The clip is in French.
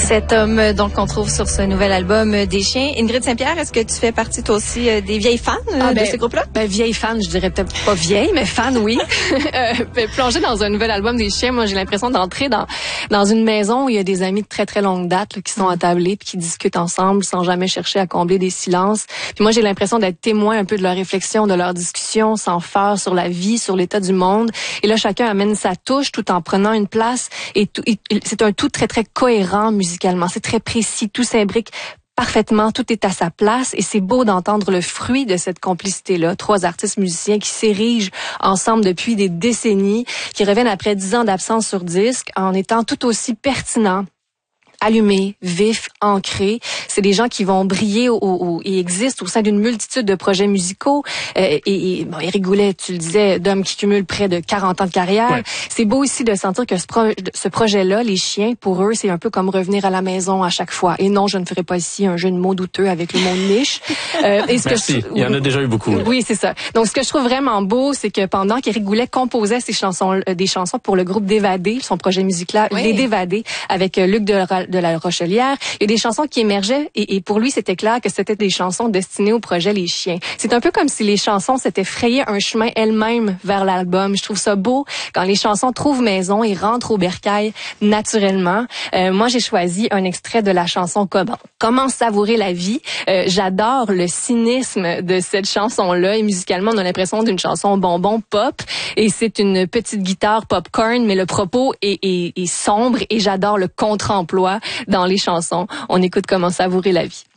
Cet homme donc qu'on trouve sur ce nouvel album des Chiens. Ingrid Saint-Pierre, est-ce que tu fais partie toi aussi des vieilles fans de ce groupe-là? Vieille fan, je dirais peut-être pas vieille, mais fan, oui. Plonger dans un nouvel album des Chiens, moi j'ai l'impression d'entrer dans une maison où il y a des amis de très très longue date là, qui sont attablés puis qui discutent ensemble sans jamais chercher à combler des silences. Puis moi j'ai l'impression d'être témoin un peu de leur réflexion, de leur discussion sans phare sur la vie, sur l'état du monde. Et là chacun amène sa touche tout en prenant une place et c'est un tout très très cohérent musicalement. C'est très précis, tout s'imbrique parfaitement, tout est à sa place et c'est beau d'entendre le fruit de cette complicité-là. 3 artistes musiciens qui s'érigent ensemble depuis des décennies, qui reviennent après 10 ans d'absence sur disque en étant tout aussi pertinents, allumés, vifs, ancrés. C'est des gens qui vont briller et existent au sein d'une multitude de projets musicaux. Éric Goulet, tu le disais, d'hommes qui cumulent près de 40 ans de carrière. Ouais. C'est beau aussi de sentir que ce projet-là, les Chiens, pour eux, c'est un peu comme revenir à la maison à chaque fois. Et non, je ne ferai pas ici un jeu de mots douteux avec le mot niche. Merci. Il y en a déjà eu beaucoup. Oui, c'est ça. Donc, ce que je trouve vraiment beau, c'est que pendant qu'Éric Goulet composait des chansons pour le groupe Dévadé, son projet musical, Les Dévadés, avec Luc de la Rochelière, il y a des chansons qui émergeaient et pour lui, c'était clair que c'était des chansons destinées au projet Les Chiens. C'est un peu comme si les chansons s'étaient frayé un chemin elles-mêmes vers l'album. Je trouve ça beau quand les chansons trouvent maison et rentrent au bercail naturellement. Moi, j'ai choisi un extrait de la chanson Comment savourer la vie. J'adore le cynisme de cette chanson-là et musicalement, on a l'impression d'une chanson bonbon pop et c'est une petite guitare popcorn, mais le propos est sombre et j'adore le contre-emploi dans les chansons. On écoute Comment savourer la vie.